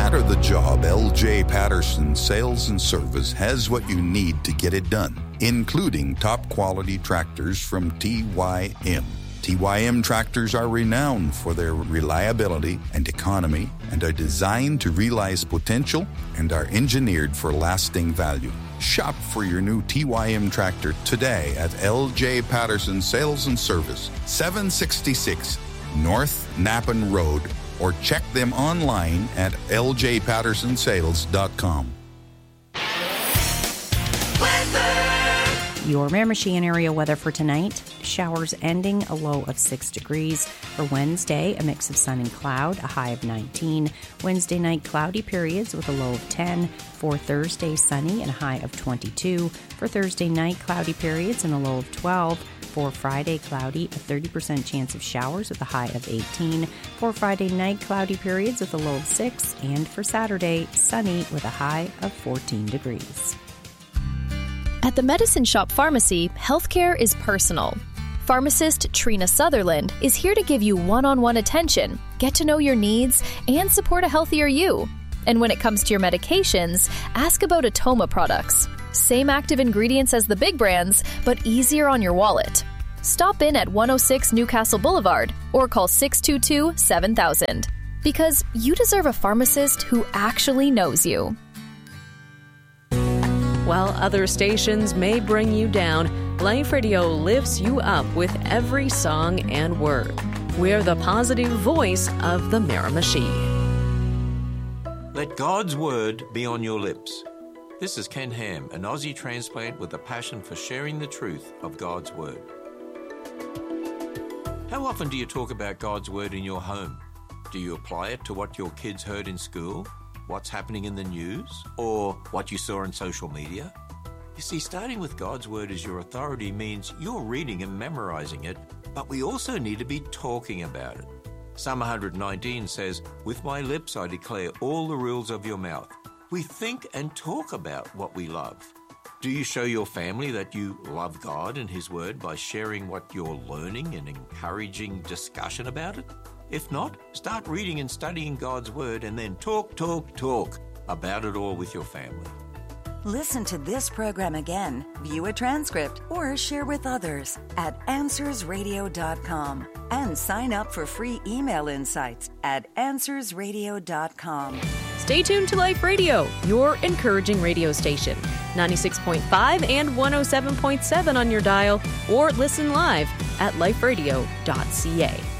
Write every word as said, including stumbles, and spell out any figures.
matter the job, L J Patterson Sales and Service has what you need to get it done, including top quality tractors from T Y M. T Y M tractors are renowned for their reliability and economy and are designed to realize potential and are engineered for lasting value. Shop for your new T Y M tractor today at L J Patterson Sales and Service, seven sixty-six North Nappen Road, or check them online at l j patterson sales dot com. Your Miramichi area weather for tonight. Showers ending, a low of six degrees. For Wednesday, a mix of sun and cloud, a high of nineteen. Wednesday night, cloudy periods with a low of ten. For Thursday, sunny and a high of twenty-two. For Thursday night, cloudy periods and a low of twelve. For Friday, cloudy, a thirty percent chance of showers with a high of eighteen. For Friday night, cloudy periods with a low of six. And for Saturday, sunny with a high of fourteen degrees. At the Medicine Shop Pharmacy, healthcare is personal. Pharmacist Trina Sutherland is here to give you one-on-one attention, get to know your needs, and support a healthier you. And when it comes to your medications, ask about Atoma products. Same active ingredients as the big brands, but easier on your wallet. Stop in at one oh six Newcastle Boulevard or call six two two, seven thousand. Because you deserve a pharmacist who actually knows you. While other stations may bring you down, Life Radio lifts you up with every song and word. We're the positive voice of the Miramichi. Let God's word be on your lips. This is Ken Ham, an Aussie transplant with a passion for sharing the truth of God's word. How often do you talk about God's word in your home? Do you apply it to what your kids heard in school, what's happening in the news, or what you saw on social media? You see, starting with God's word as your authority means you're reading and memorizing it, but we also need to be talking about it. Psalm one nineteen says, "With my lips I declare all the rules of your mouth." We think and talk about what we love. Do you show your family that you love God and His Word by sharing what you're learning and encouraging discussion about it? If not, start reading and studying God's Word and then talk, talk, talk about it all with your family. Listen to this program again, view a transcript, or share with others at answers radio dot com and sign up for free email insights at answers radio dot com. Stay tuned to Life Radio, your encouraging radio station. ninety-six point five and one oh seven point seven on your dial, or listen live at life radio dot c a.